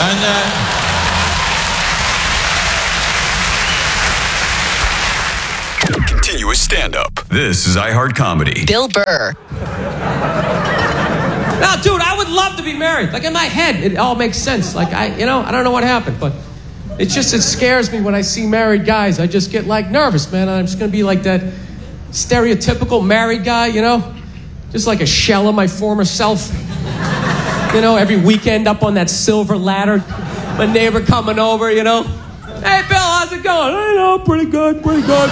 Continuous stand-up. This is iHeart Comedy. Bill Burr. Now, dude, I would love to be married. Like, in my head, it all makes sense. Like, I don't know what happened, but it scares me when I see married guys. I just get, like, nervous, man. I'm just going to be like that stereotypical married guy, you know? Just like a shell of my former self. You know, every weekend up on that silver ladder. My neighbor coming over, you know? Hey, Bill, how's it going? I know, pretty good.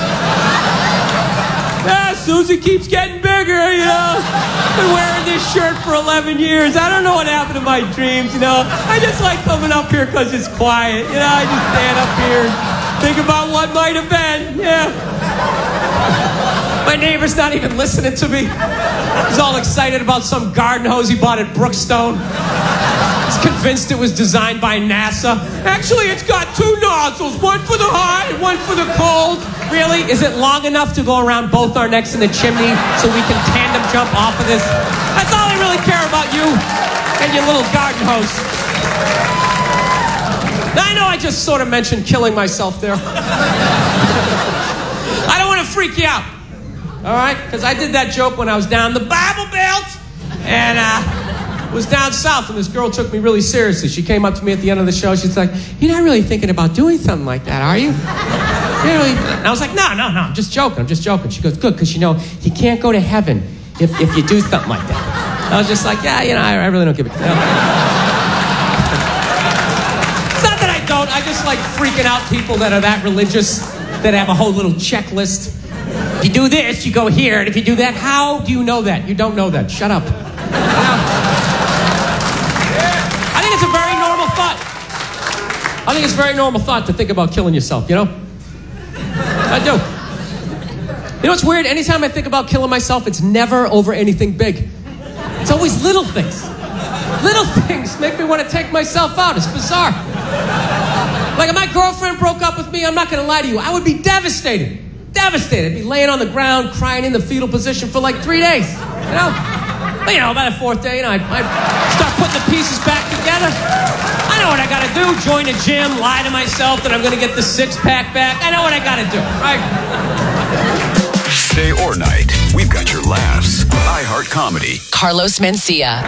Yeah, Susie keeps getting bigger, you know? Been wearing this shirt for 11 years. I don't know what happened to my dreams, you know? I just like coming up here because it's quiet, you know? I just stand up here and think about what might have been, yeah. My neighbor's not even listening to me. He's all excited about some garden hose he bought at Brookstone. He's convinced it was designed by NASA. Actually, it's got 2 nozzles, one for the hot and one for the cold. Really? Is it long enough to go around both our necks in the chimney so we can tandem jump off of this? That's all I really care about, you and your little garden hose. Now, I know I just sort of mentioned killing myself there. I don't want to freak you out, all right? Because I did that joke when I was down the Bible Belt and was down south, and this girl took me really seriously. She came up to me at the end of the show. She's like, "You're not really thinking about doing something like that, are you?" Really? And I was like, no, I'm just joking. She goes, good, because, you know, you can't go to heaven if you do something like that. I was just like, yeah, you know, I really don't give a... You know? It's not that I don't. I just like freaking out people that are that religious, that have a whole little checklist. If you do this, you go here, and if you do that, how do you know that? You don't know that. Shut up. I think it's a very normal thought. I think it's a very normal thought to think about killing yourself, you know? I do. You know what's weird? Anytime I think about killing myself, it's never over anything big. It's always little things. Little things make me want to take myself out. It's bizarre. Like if my girlfriend broke up with me, I'm not going to lie to you, I would be devastated. Devastated. I'd be laying on the ground, crying in the fetal position for like 3 days. You know? But, you know, by the 4th day, you know, I'd start putting the pieces back together. I know what I gotta do. Join a gym, lie to myself that I'm gonna get the 6-pack back. I know what I gotta do, right? Day or night, we've got your laughs. iHeart Comedy. Carlos Mencia.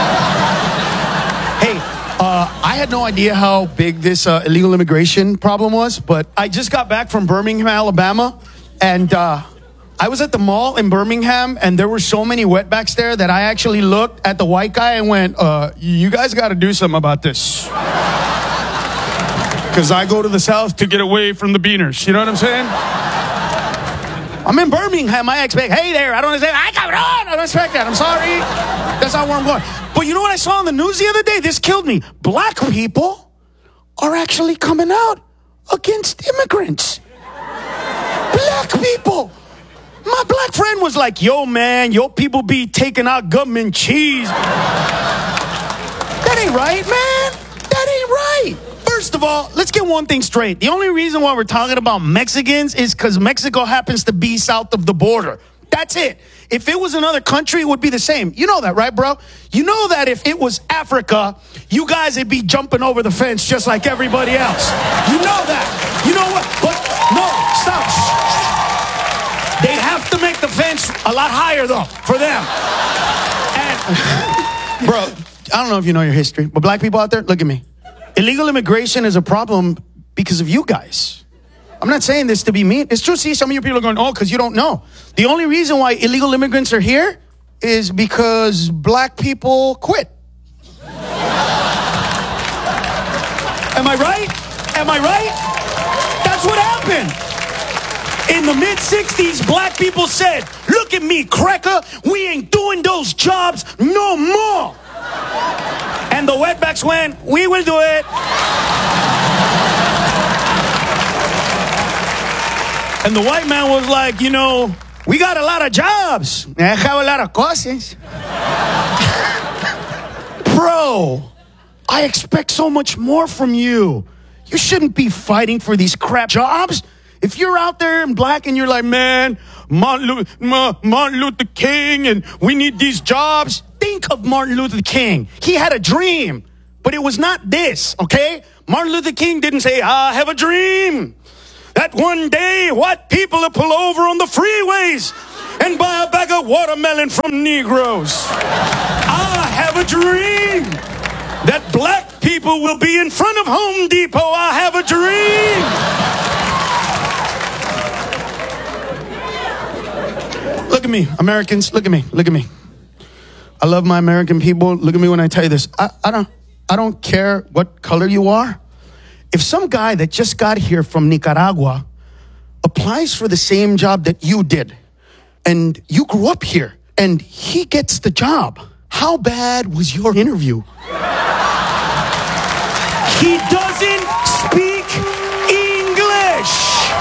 Hey, I had no idea how big this illegal immigration problem was, but I just got back from Birmingham, Alabama, and I was at the mall in Birmingham, and there were so many wetbacks there that I actually looked at the white guy and went, you guys got to do something about this. Because I go to the South to get away from the beaners. You know what I'm saying? I'm in Birmingham. I expect, hey there, I don't understand. I don't expect that. I'm sorry. That's not where I'm going. But you know what I saw on the news the other day? This killed me. Black people are actually coming out against immigrants. Black people. My black friend was like, yo, man, your people be taking out government cheese. That ain't right, man. That ain't right. First of all, let's get one thing straight. The only reason why we're talking about Mexicans is because Mexico happens to be south of the border. That's it. If it was another country, it would be the same. You know that, right, bro? You know that if it was Africa, you guys would be jumping over the fence just like everybody else. You know that. You know what? But no, stop. They'd have to make the fence a lot higher, though, for them. And, bro, I don't know if you know your history, but black people out there, look at me. Illegal immigration is a problem because of you guys. I'm not saying this to be mean. It's true. See, some of you people are going, oh, because you don't know. The only reason why illegal immigrants are here is because black people quit. Am I right? Am I right? That's what happened. In the mid-'60s, black people said, look at me, cracker, we ain't doing those jobs no more. And the wetbacks went, we will do it. And the white man was like, you know, we got a lot of jobs. I have a lot of cosas. Bro, I expect so much more from you. You shouldn't be fighting for these crap jobs. If you're out there in black and you're like, man, Martin Luther King and we need these jobs, think of Martin Luther King. He had a dream, but it was not this, okay? Martin Luther King didn't say, I have a dream that one day white people will pull over on the freeways and buy a bag of watermelon from Negroes. I have a dream that black people will be in front of Home Depot. I have a dream. Look at me, Americans. Look at me. Look at me. I love my American people. Look at me when I tell you this. I don't care what color you are. If some guy that just got here from Nicaragua applies for the same job that you did, and you grew up here, and he gets the job, how bad was your interview? He doesn't speak English.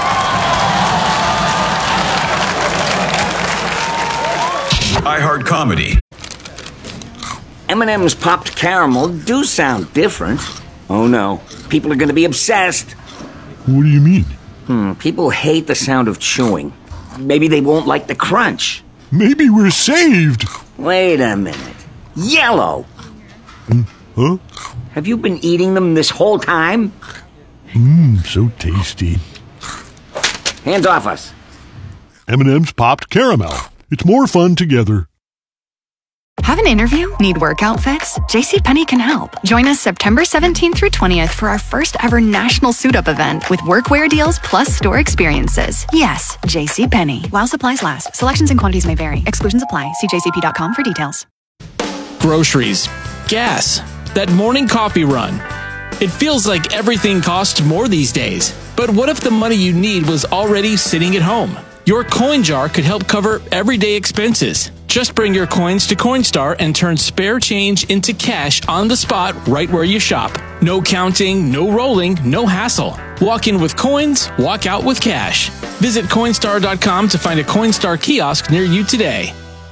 iHeart Comedy. M&M's popped caramel do sound different. Oh no, people are going to be obsessed. What do you mean? People hate the sound of chewing. Maybe they won't like the crunch. Maybe we're saved. Wait a minute. Yellow! Huh? Have you been eating them this whole time? So tasty. Hands off us. M&M's popped caramel. It's more fun together. Have an interview? Need work outfits? JCPenney can help. Join us September 17th through 20th for our first ever national suit-up event with workwear deals plus store experiences. Yes, JCPenney. While supplies last. Selections and quantities may vary. Exclusions apply. See jcp.com for details. Groceries, gas, that morning coffee run. It feels like everything costs more these days. But what if the money you need was already sitting at home? Your coin jar could help cover everyday expenses. Just bring your coins to Coinstar and turn spare change into cash on the spot right where you shop. No counting, no rolling, no hassle. Walk in with coins, walk out with cash. Visit Coinstar.com to find a Coinstar kiosk near you today.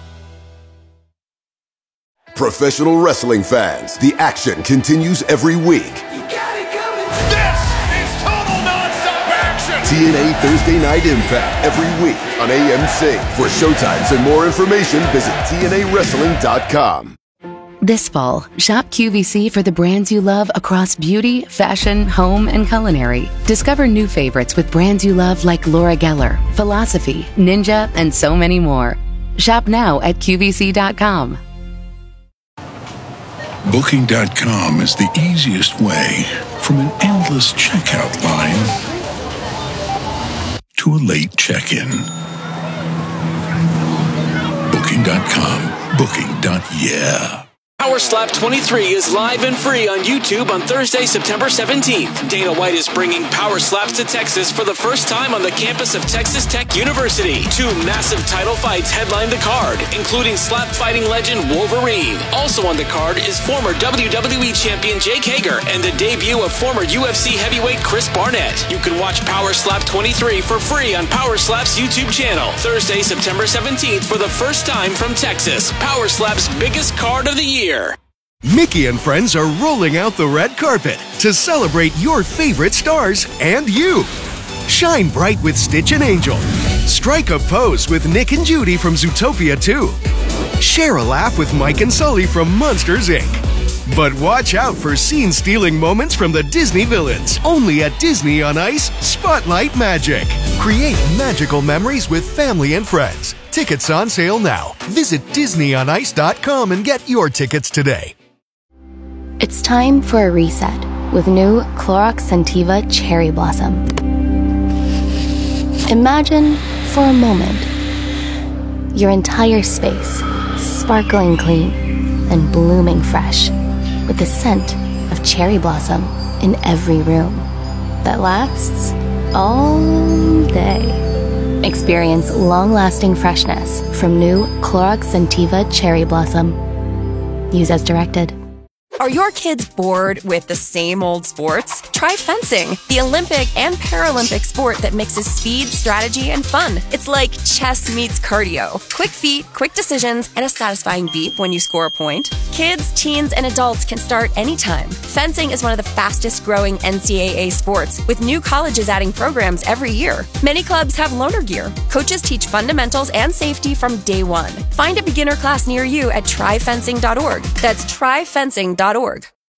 Professional wrestling fans, the action continues every week. This is total nonstop action. TNA Thursday Night Impact every week on AMC. For showtimes and more information, visit TNAWrestling.com. This fall, shop QVC for the brands you love across beauty, fashion, home, and culinary. Discover new favorites with brands you love like Laura Geller, Philosophy, Ninja, and so many more. Shop now at QVC.com. Booking.com is the easiest way from an endless checkout line to a late check-in. Booking.com. Booking.yeah. Power Slap 23 is live and free on YouTube on Thursday, September 17th. Dana White is bringing Power Slaps to Texas for the first time on the campus of Texas Tech University. 2 massive title fights headline the card, including slap fighting legend Wolverine. Also on the card is former WWE champion Jake Hager and the debut of former UFC heavyweight Chris Barnett. You can watch Power Slap 23 for free on Power Slap's YouTube channel. Thursday, September 17th for the first time from Texas. Power Slap's biggest card of the year. Mickey and friends are rolling out the red carpet to celebrate your favorite stars and you. Shine bright with Stitch and Angel. Strike a pose with Nick and Judy from Zootopia 2. Share a laugh with Mike and Sully from Monsters, Inc. But watch out for scene-stealing moments from the Disney villains. Only at Disney on Ice Spotlight Magic. Create magical memories with family and friends. Tickets on sale now. Visit DisneyOnIce.com and get your tickets today. It's time for a reset with new Clorox Scentiva Cherry Blossom. Imagine for a moment your entire space sparkling clean and blooming fresh with the scent of cherry blossom in every room that lasts all day. Experience long-lasting freshness from new Clorox Scentiva Cherry Blossom. Use as directed. Are your kids bored with the same old sports? Try fencing, the Olympic and Paralympic sport that mixes speed, strategy, and fun. It's like chess meets cardio. Quick feet, quick decisions, and a satisfying beep when you score a point. Kids, teens, and adults can start anytime. Fencing is one of the fastest growing NCAA sports, with new colleges adding programs every year. Many clubs have loaner gear. Coaches teach fundamentals and safety from day one. Find a beginner class near you at tryfencing.org. That's tryfencing.org.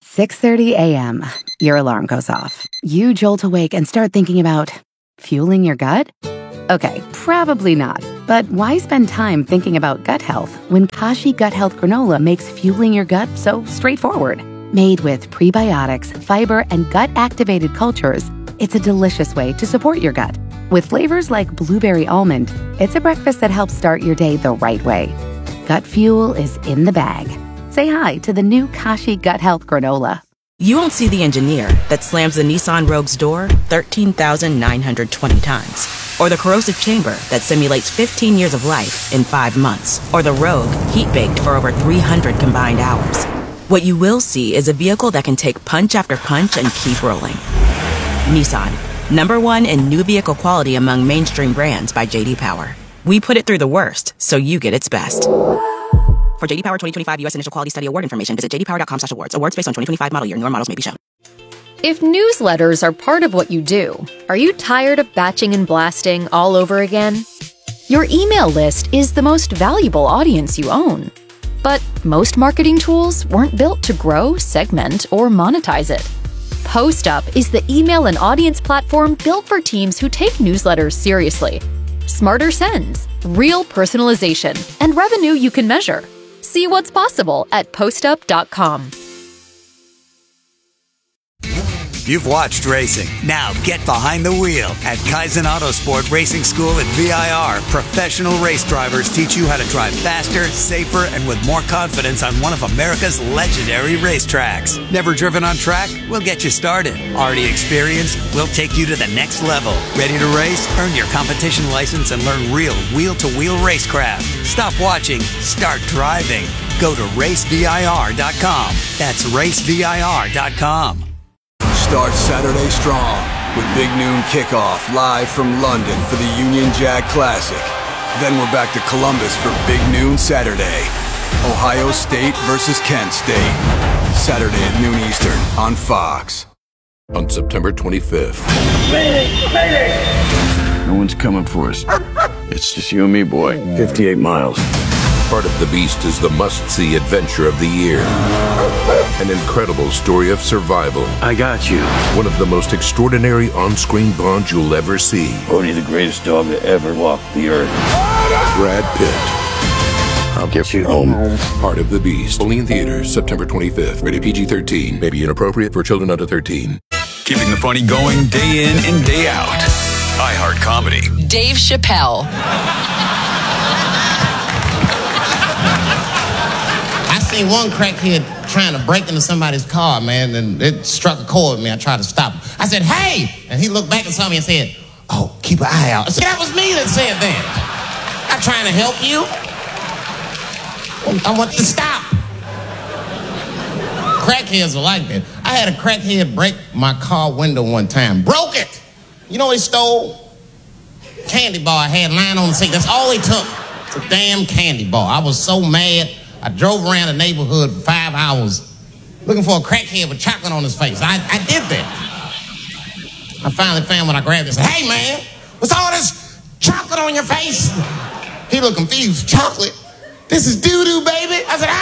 6:30 a.m. Your alarm goes off. You jolt awake and start thinking about fueling your gut? Okay, probably not. But why spend time thinking about gut health when Kashi Gut Health Granola makes fueling your gut so straightforward? Made with prebiotics, fiber, and gut-activated cultures, it's a delicious way to support your gut. With flavors like blueberry almond, it's a breakfast that helps start your day the right way. Gut fuel is in the bag. Say hi to the new Kashi Gut Health Granola. You won't see the engineer that slams the Nissan Rogue's door 13,920 times. Or the corrosive chamber that simulates 15 years of life in 5 months. Or the Rogue heat-baked for over 300 combined hours. What you will see is a vehicle that can take punch after punch and keep rolling. Nissan, #1 in new vehicle quality among mainstream brands by J.D. Power. We put it through the worst, so you get its best. For J.D. Power 2025 U.S. Initial Quality Study Award information, visit jdpower.com/awards. Awards based on 2025 model year. Newer models may be shown. If newsletters are part of what you do, are you tired of batching and blasting all over again? Your email list is the most valuable audience you own. But most marketing tools weren't built to grow, segment, or monetize it. PostUp is the email and audience platform built for teams who take newsletters seriously. Smarter sends, real personalization, and revenue you can measure. See what's possible at postup.com. You've watched racing. Now get behind the wheel. At Kaizen Autosport Racing School at VIR, professional race drivers teach you how to drive faster, safer, and with more confidence on one of America's legendary racetracks. Never driven on track? We'll get you started. Already experienced? We'll take you to the next level. Ready to race? Earn your competition license and learn real wheel-to-wheel racecraft. Stop watching. Start driving. Go to racevir.com. That's racevir.com. Start Saturday strong with Big Noon Kickoff live from London for the Union Jack Classic. Then we're back to Columbus for Big Noon Saturday. Ohio State versus Kent State. Saturday at noon Eastern on Fox. On September 25th. No one's coming for us. It's just you and me, boy. 58 miles. Part of the Beast is the must-see adventure of the year. An incredible story of survival. I got you. One of the most extraordinary on-screen bonds you'll ever see. Only the greatest dog to ever walk the earth. Brad Pitt. I'll get you home. Part of the Beast. Only in theaters, September 25th. Rated PG-13. May be inappropriate for children under 13. Keeping the funny going day in and day out. iHeart Comedy. Dave Chappelle. I seen one crackhead trying to break into somebody's car, man, and it struck a chord with me. I tried to stop him. I said, "Hey!" And he looked back and saw me and said, "Oh, keep an eye out." I said, that was me that said that. I'm trying to help you. I want you to stop. Crackheads are like that. I had a crackhead break my car window one time. Broke it. You know what he stole? Candy bar I had lying on the seat. That's all he took. It's a damn candy bar. I was so mad. I drove around the neighborhood for 5 hours looking for a crackhead with chocolate on his face. I did that. I finally found when I grabbed it and said, "Hey, man, what's all this chocolate on your face?" He looked confused. "Chocolate? This is doo-doo, baby." I said,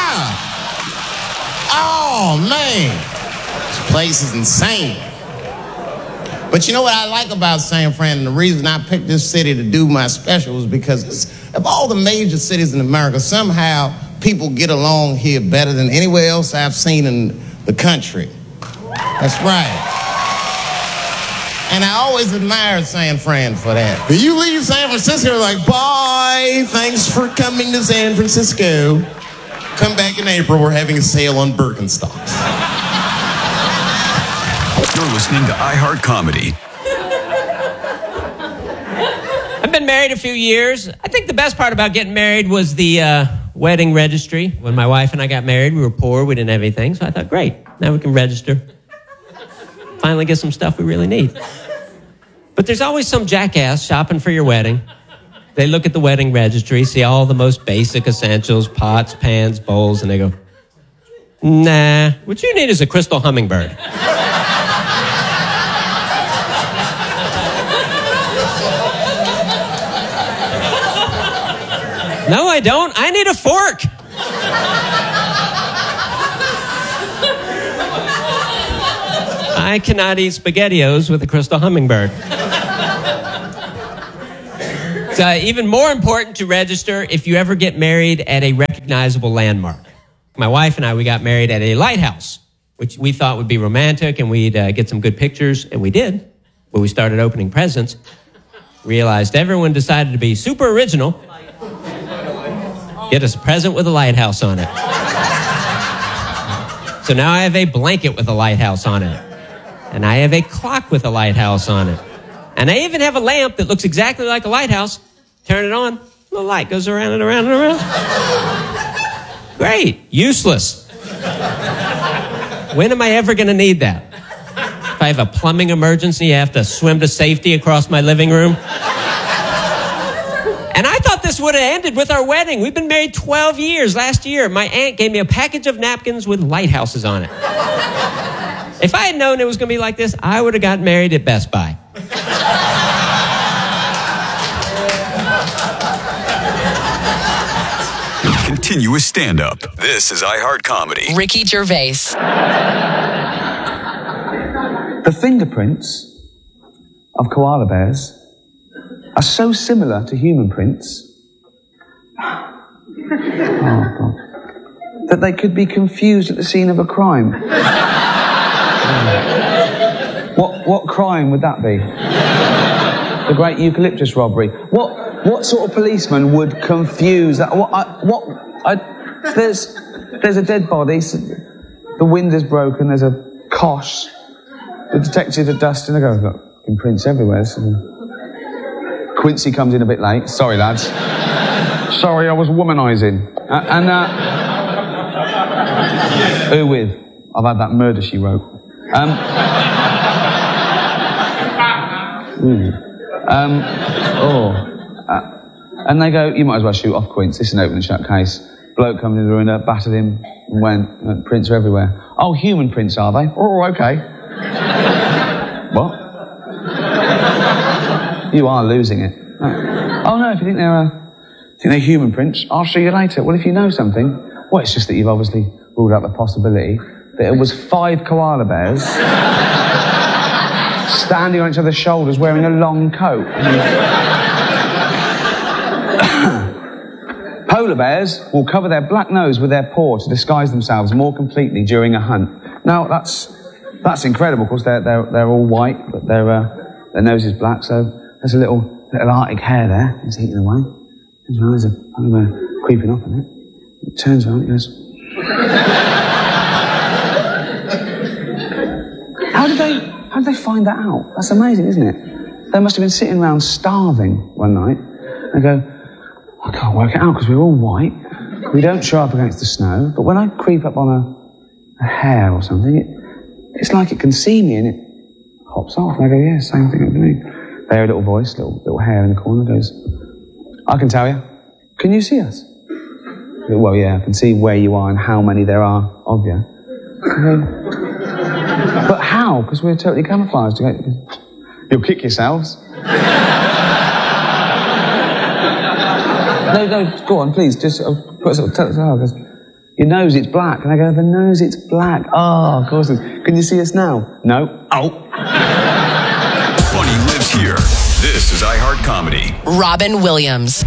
"Oh, man. This place is insane." But you know what I like about San Fran, and the reason I picked this city to do my special is because of all the major cities in America, somehow people get along here better than anywhere else I've seen in the country. That's right. And I always admired San Fran for that. But you leave San Francisco like, "Bye, thanks for coming to San Francisco. Come back in April, we're having a sale on Birkenstocks." You're listening to iHeart Comedy. I've been married a few years. I think the best part about getting married was the wedding registry. When my wife and I got married, we were poor, we didn't have anything, so I thought, great, now we can register. Finally get some stuff we really need. But there's always some jackass shopping for your wedding. They look at the wedding registry, see all the most basic essentials, pots, pans, bowls, and they go, "Nah, what you need is a crystal hummingbird." "No, I don't. I need a fork." I cannot eat SpaghettiOs with a crystal hummingbird. It's even more important to register if you ever get married at a recognizable landmark. My wife and I, we got married at a lighthouse, which we thought would be romantic, and we'd get some good pictures, and we did. But we started opening presents, realized everyone decided to be super original, get us a present with a lighthouse on it. So now I have a blanket with a lighthouse on it, and I have a clock with a lighthouse on it, and I even have a lamp that looks exactly like a lighthouse. Turn it on, the light goes around and around and around. Great. Useless. When am I ever going to need that? If I have a plumbing emergency, I have to swim to safety across my living room. And I thought this would have ended with our wedding. We've been married 12 years. Last year, my aunt gave me a package of napkins with lighthouses on it. If I had known it was going to be like this, I would have gotten married at Best Buy. Continuous stand-up. This is iHeart Comedy. Ricky Gervais. The fingerprints of koala bears are so similar to human prints that they could be confused at the scene of a crime. What crime would that be? The Great Eucalyptus Robbery. What sort of policeman would confuse that? There's a dead body. The window is broken. There's a cosh. The detectives are dusting. They go, look, prints everywhere. Quincy comes in a bit late. Sorry, lads. Sorry, I was womanising. Who with? I've had that Murder, She Wrote. And they go, you might as well shoot off Quince. This is an open and shut case. Bloke comes in the room, battered him, and went, prints are everywhere. Oh, human prints, are they? Oh, okay. What? You are losing it. Oh, no, if you think they're human prints, I'll see you later. Well, if you know something, well, it's just that you've obviously ruled out the possibility that it was 5 koala bears standing on each other's shoulders wearing a long coat. Polar bears will cover their black nose with their paw to disguise themselves more completely during a hunt. Now, that's incredible. Of course, they're all white, but their nose is black, so there's a little arctic hair there. It's eating away. His eyes are creeping up on it. It turns around, it goes... How did they find that out? That's amazing, isn't it? They must have been sitting around starving one night. They go, I can't work it out because we're all white. We don't show up against the snow, but when I creep up on a hair or something, it's like it can see me and it hops off. And I go, yeah, same thing to me. They hear a little voice, little hair in the corner, goes, I can tell you. Can you see us? I go, well, yeah, I can see where you are and how many there are of you. I go, but how? Because we're totally camouflaged. You'll kick yourselves. No, go on, please. Just tell us how. Your nose, it's black. And I go, the nose, it's black. Oh, of course. Can you see us now? No. Oh. Funny lives here. This is iHeart Comedy. Robin Williams.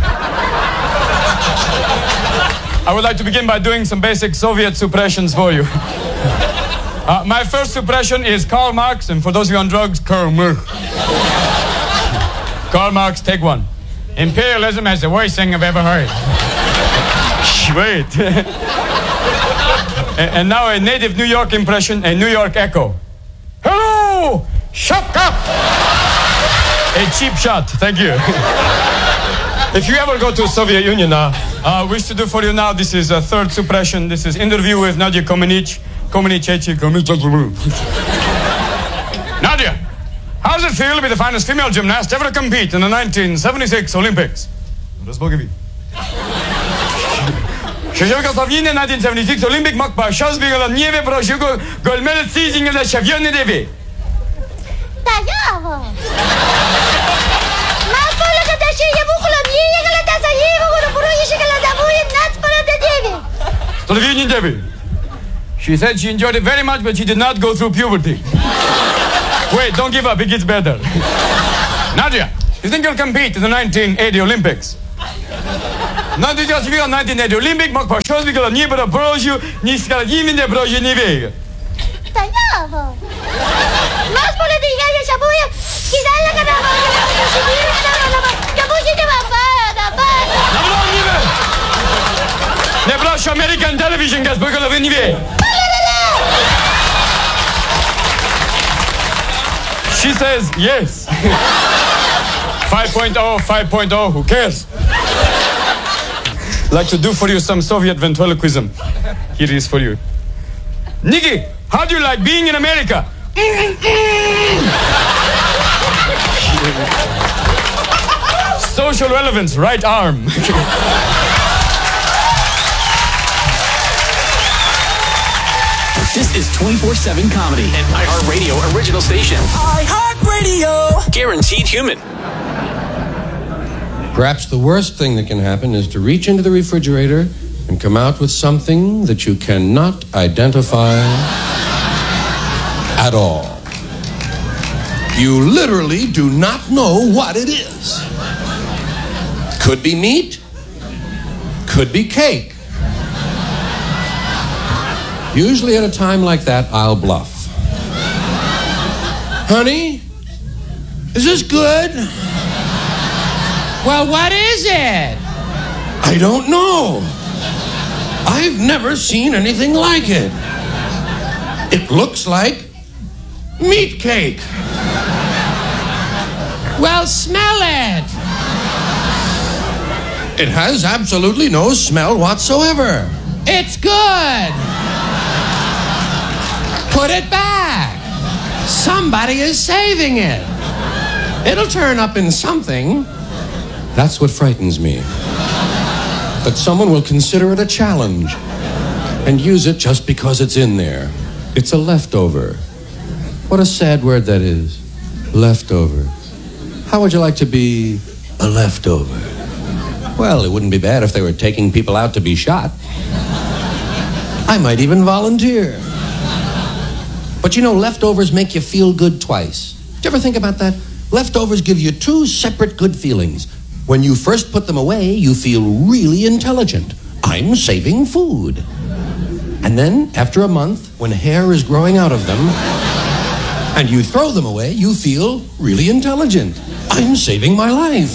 I would like to begin by doing some basic Soviet suppressions for you. My first suppression is Karl Marx, and for those of you on drugs, Karl Marx. Karl Marx, take one. Imperialism is the worst thing I've ever heard. Wait. And now a native New York impression, a New York echo. Hello! Shut up! A cheap shot, thank you. If you ever go to the Soviet Union now, wish to do for you now, this is a third suppression. This is interview with Nadia Comaneci. Nadia, how does it feel to be the finest female gymnast ever to compete in the 1976 Olympics? Rozbogovi. Шевченко Словения 1976 Olympic Makba сейчас бегала Неве прожигу гольмель сизинга на шавьённой деве. Tagliavo! Ma quello che da sceglie bucola mia che la tasa io con puro dice che la da voi nat para da devi. Словения деве. She said she enjoyed it very much, but she did not go through puberty. Wait, don't give up. It gets better. Nadia, you think you'll compete in the 1980 Olympics? Nou, dus als je wil 1980 Olympics, mag pas shows willen niet bij de broodje, niet skal je in de broodje niet wegen. Tañado. Más política y esa bulla. Quizás la ganaba. Ya pusiste Ne braš American television gas bugala ve nive. She says yes. 5.0, 5.0, who cares? Like to do for you some Soviet ventriloquism. Here it is for you. Nikki, how do you like being in America? Social relevance, right arm. This is 24/7 comedy, an iHeartRadio original station. iHeartRadio. Guaranteed human. Perhaps the worst thing that can happen is to reach into the refrigerator and come out with something that you cannot identify at all. You literally do not know what it is. Could be meat, could be cake. Usually at a time like that, I'll bluff. Honey, is this good? Well, what is it? I don't know. I've never seen anything like it. It looks like meat cake. Well, smell it. It has absolutely no smell whatsoever. It's good. Put it back. Somebody is saving it. It'll turn up in something. That's what frightens me. That someone will consider it a challenge and use it just because it's in there. It's a leftover. What a sad word that is. Leftover. How would you like to be a leftover? Well, it wouldn't be bad if they were taking people out to be shot. I might even volunteer. But you know, leftovers make you feel good twice. Did you ever think about that? Leftovers give you two separate good feelings. When you first put them away, you feel really intelligent. I'm saving food. And then, after a month, when hair is growing out of them, and you throw them away, you feel really intelligent. I'm saving my life.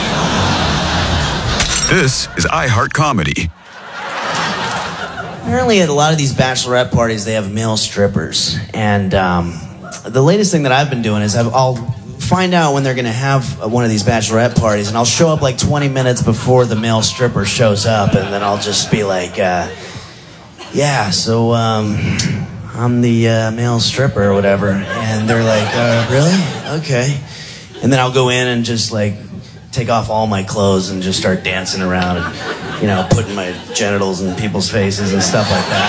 This is iHeart Comedy. Apparently at a lot of these bachelorette parties, they have male strippers. And the latest thing that I've been doing is I'll find out when they're going to have one of these bachelorette parties, and I'll show up like 20 minutes before the male stripper shows up, and then I'll just be like, yeah, so I'm the male stripper or whatever. And they're like, really? Okay. And then I'll go in and just like take off all my clothes and just start dancing around and, you know, putting my genitals in people's faces and stuff like that.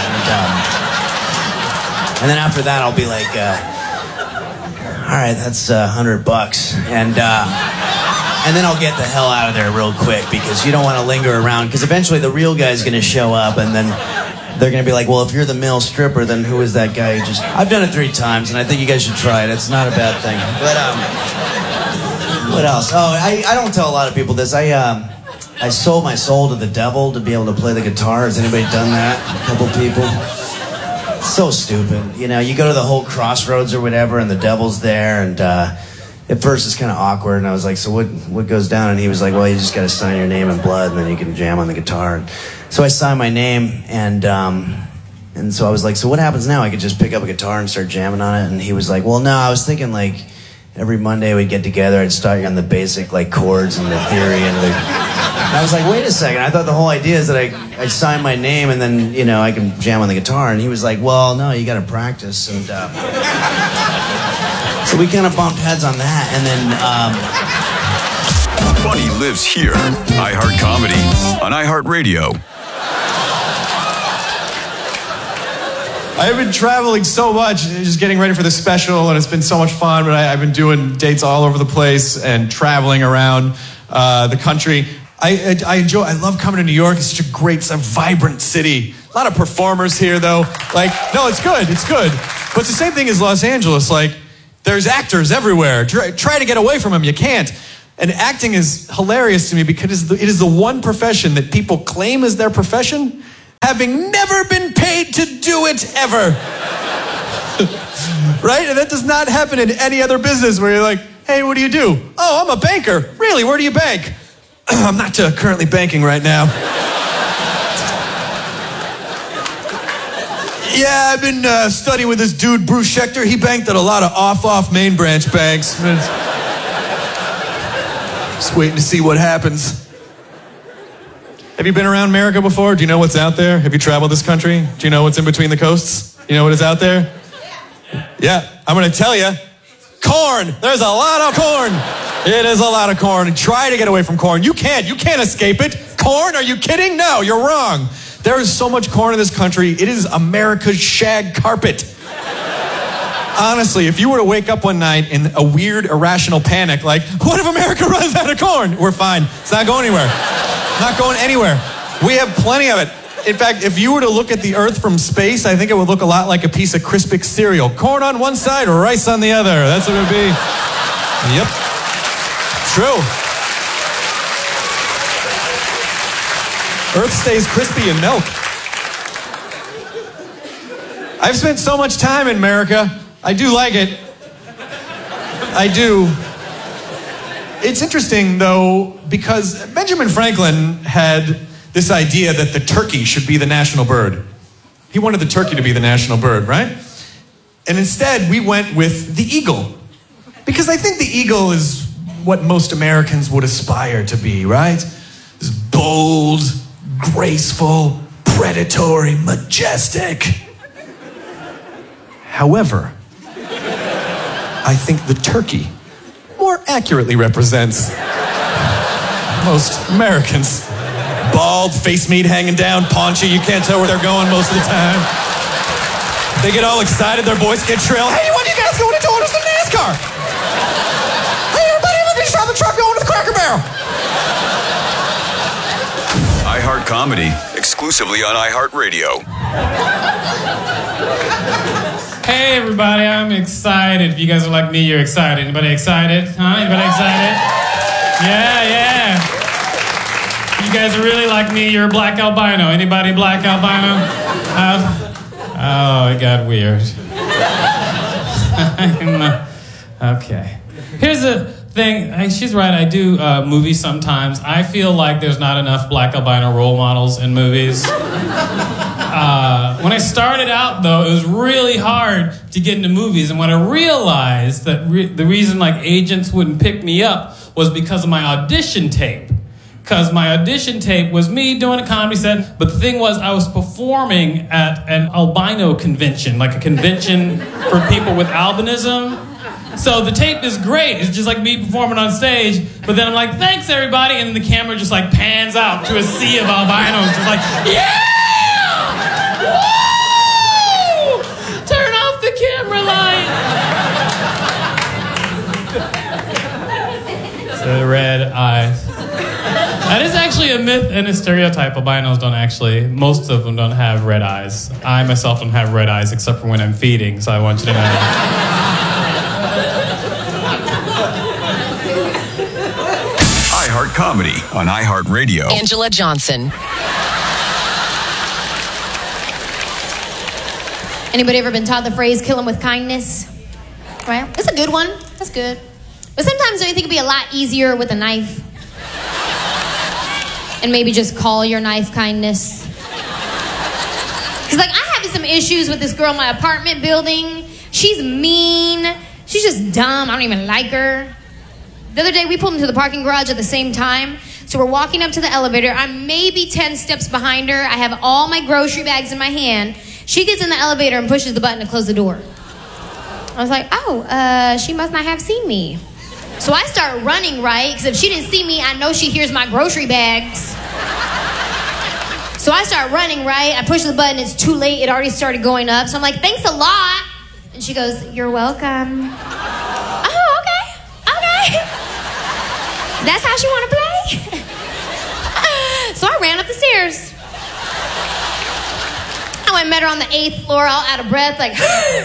And then after that, I'll be like, all right, that's $100. And then I'll get the hell out of there real quick because you don't want to linger around because eventually the real guy's going to show up and then they're going to be like, well, if you're the male stripper, then who is that guy who just... I've done it 3 times and I think you guys should try it. It's not a bad thing. But, what else? Oh, I don't tell a lot of people this. I sold my soul to the devil to be able to play the guitar. Has anybody done that? A couple people? So stupid. You know, you go to the whole crossroads or whatever, and the devil's there, and at first it's kind of awkward, and I was like, so what goes down? And he was like, well, you just got to sign your name in blood, and then you can jam on the guitar. And so I signed my name, and so I was like, so what happens now? I could just pick up a guitar and start jamming on it? And he was like, well, no, I was thinking, like, every Monday we'd get together, I'd start you on the basic, like, chords and the theory, and I was like, wait a second, I thought the whole idea is that I sign my name and then, you know, I can jam on the guitar. And he was like, well, no, you got to practice. And so we kind of bumped heads on that. And then... Funny lives here. iHeart Comedy on iHeartRadio. I've been traveling so much, just getting ready for the special, and it's been so much fun. But I've been doing dates all over the place and traveling around the country. I love coming to New York. It's such a great, vibrant city. A lot of performers here, though. Like, no, it's good. It's good. But it's the same thing as Los Angeles. Like, there's actors everywhere. Try to get away from them. You can't. And acting is hilarious to me because it is the one profession that people claim as their profession, having never been paid to do it ever. Right? And that does not happen in any other business where you're like, hey, what do you do? Oh, I'm a banker. Really? Where do you bank? I'm not currently banking right now. Yeah, I've been studying with this dude, Bruce Schechter. He banked at a lot of off main branch banks. Just waiting to see what happens. Have you been around America before? Do you know what's out there? Have you traveled this country? Do you know what's in between the coasts? You know what is out there? Yeah, I'm going to tell you. Corn. There's a lot of corn. It is a lot of corn. Try to get away from corn. You can't. You can't escape it. Corn? Are you kidding? No, you're wrong. There is so much corn in this country. It is America's shag carpet. Honestly, if you were to wake up one night in a weird, irrational panic, like, what if America runs out of corn? We're fine. It's not going anywhere. Not going anywhere. We have plenty of it. In fact, if you were to look at the Earth from space, I think it would look a lot like a piece of Crispix cereal. Corn on one side, rice on the other. That's what it would be. Yep. True. Earth stays crispy in milk. I've spent so much time in America. I do like it. I do. It's interesting, though, because Benjamin Franklin had this idea that the turkey should be the national bird. He wanted the turkey to be the national bird, right? And instead, we went with the eagle. Because I think the eagle is what most Americans would aspire to be, right? This bold, graceful, predatory, majestic. However, I think the turkey more accurately represents most Americans. Bald, face meat hanging down, paunchy, you can't tell where they're going most of the time. They get all excited, their voice gets shrill. Hey, what are you guys going to do? It's the NASCAR. Hey, everybody, let me drive the truck going to the Cracker Barrel. iHeart Comedy, exclusively on iHeartRadio. Hey everybody, I'm excited. If you guys are like me, you're excited. Anybody excited? Huh? Anybody excited? Yeah. You guys are really like me, you're a black albino. Anybody black albino? Oh, it got weird. Okay. Here's the thing. She's right, I do movies sometimes. I feel like there's not enough black albino role models in movies. When I started out, though, it was really hard to get into movies. And when I realized that the reason like agents wouldn't pick me up was because of my audition tape. Because my audition tape was me doing a comedy set. But the thing was, I was performing at an albino convention, like a convention for people with albinism. So the tape is great. It's just like me performing on stage. But then I'm like, thanks, everybody. And then the camera just like pans out to a sea of albinos. Just like, yeah! Woo! Turn off the camera light. So red eyes. That is actually a myth and a stereotype. Albinos don't actually, most of them don't have red eyes. I myself don't have red eyes except for when I'm feeding, so I want you to know. iHeart Comedy on iHeartRadio. Angela Johnson. Anybody ever been taught the phrase, kill him with kindness? Well, it's a good one. That's good. But sometimes don't you think it'd be a lot easier with a knife? And maybe just call your knife kindness? Because, like, I have some issues with this girl in my apartment building. She's mean. She's just dumb. I don't even like her. The other day, we pulled into the parking garage at the same time. So we're walking up to the elevator. I'm maybe 10 steps behind her. I have all my grocery bags in my hand. She gets in the elevator and pushes the button to close the door. I was like, she must not have seen me. So I start running, right? Because if she didn't see me, I know she hears my grocery bags. So I start running, right? I push the button. It's too late. It already started going up. So I'm like, thanks a lot. And she goes, you're welcome. Oh, okay. That's how she want to play? So I ran up the stairs. I met her on the 8th floor, all out of breath, like.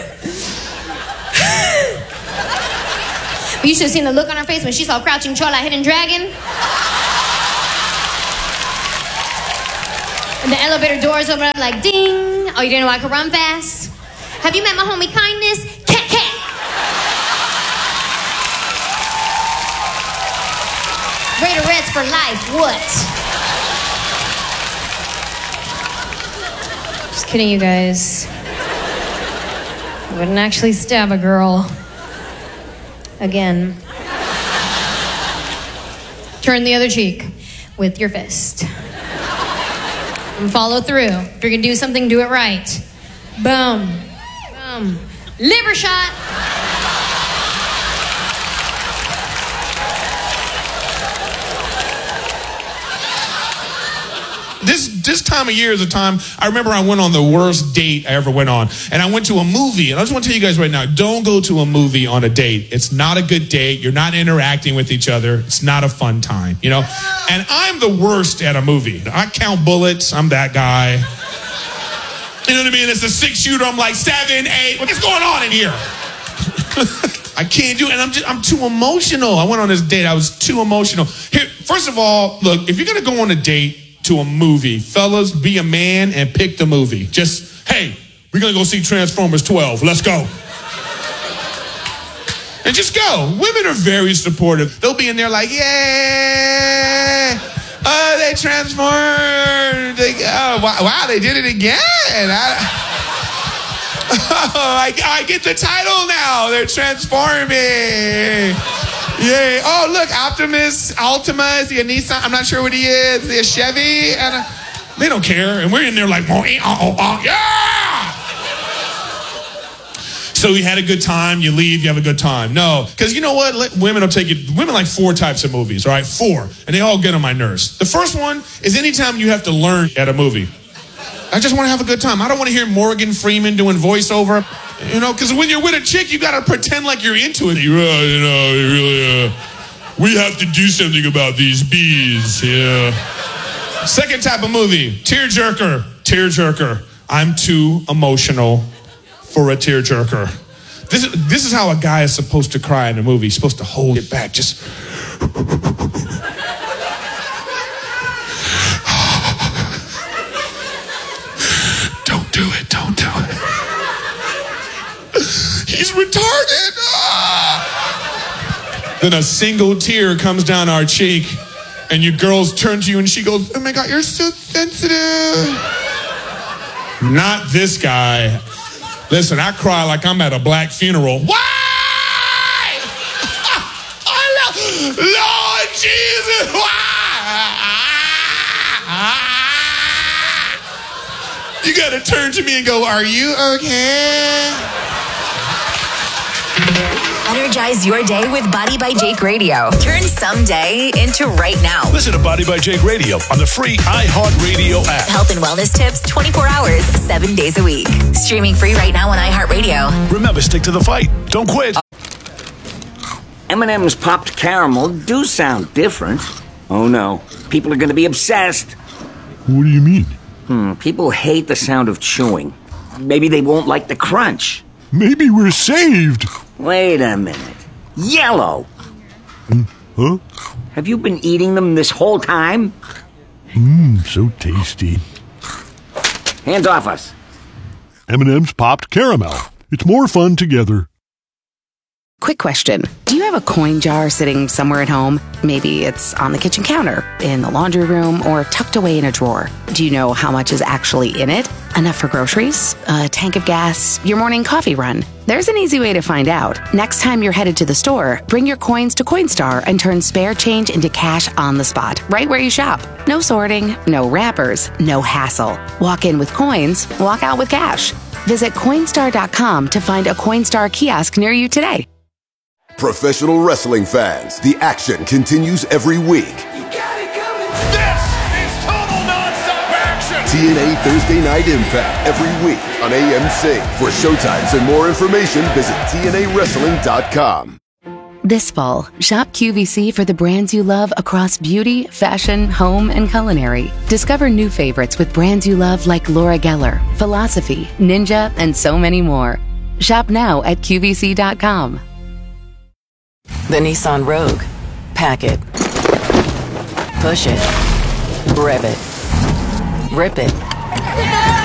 But you should have seen the look on her face when she saw Crouching Troll, like Hidden Dragon. And the elevator doors open up like ding. Oh, you didn't know I could run fast? Have you met my homie Kindness? Cat cat. Raiderettes for life, what? Just kidding, you guys. I wouldn't actually stab a girl. Again. Turn the other cheek with your fist. And follow through. If you're gonna do something, do it right. Boom. Boom. Liver shot. This time of year is a time, I remember I went on the worst date I ever went on. And I went to a movie. And I just want to tell you guys right now, don't go to a movie on a date. It's not a good date. You're not interacting with each other. It's not a fun time, you know? And I'm the worst at a movie. I count bullets. I'm that guy. You know what I mean? It's a 6-shooter. I'm like 7, 8. What's going on in here? I can't do it. And I'm too emotional. I went on this date. I was too emotional. Here, first of all, look, if you're going to go on a date to a movie, fellas, be a man and pick the movie. Just, hey, we're going to go see Transformers 12. Let's go. And just go. Women are very supportive. They'll be in there like, yeah. Oh, they transformed. Wow, they did it again. I get the title now. They're transforming. Yay. Oh, look, Optimus, Altima, is he a Nissan? I'm not sure what he is. Is he a Chevy? And they don't care. And we're in there like, yeah! So you had a good time, you leave, you have a good time. No, because you know what? Women will take it. Women like 4 types of movies, all right? 4. And they all get on my nerves. The first one is anytime you have to learn at a movie. I just want to have a good time. I don't want to hear Morgan Freeman doing voiceover. You know, because when you're with a chick, you got to pretend like you're into it. We have to do something about these bees. Yeah. Second type of movie, tearjerker. Tearjerker. I'm too emotional for a tearjerker. This is how a guy is supposed to cry in a movie. He's supposed to hold it back. Just. Don't do it. Don't do it. He's retarded. Then a single tear comes down our cheek, and your girls turn to you and she goes, oh my God, you're so sensitive. Not this guy. Listen, I cry like I'm at a black funeral. Why? Lord Jesus, why? You gotta turn to me and go, are you okay? Energize your day with Body by Jake Radio. Turn someday into right now. Listen to Body by Jake Radio on the free iHeartRadio app. Health and wellness tips 24 hours, 7 days a week. Streaming free right now on iHeartRadio. Remember, stick to the fight. Don't quit. M&M's popped caramel do sound different. Oh no, people are going to be obsessed. What do you mean? People hate the sound of chewing. Maybe they won't like the crunch. Maybe we're saved. Wait a minute. Yellow. Huh? Have you been eating them this whole time? So tasty. Hands off us. M&M's popped caramel. It's more fun together. Quick question. Do you have a coin jar sitting somewhere at home? Maybe it's on the kitchen counter, in the laundry room, or tucked away in a drawer. Do you know how much is actually in it? Enough for groceries? A tank of gas? Your morning coffee run? There's an easy way to find out. Next time you're headed to the store, bring your coins to Coinstar and turn spare change into cash on the spot, right where you shop. No sorting, no wrappers, no hassle. Walk in with coins, walk out with cash. Visit Coinstar.com to find a Coinstar kiosk near you today. Professional wrestling fans, the action continues every week. This is total non-stop action. TNA Thursday Night Impact every week on AMC. For showtimes and more information, visit TNAWrestling.com. This fall, shop QVC for the brands you love across beauty, fashion, home, and culinary. Discover new favorites with brands you love like Laura Geller, Philosophy, Ninja, and so many more. Shop now at QVC.com. The Nissan Rogue. Pack it. Push it. Rev it. Rip it.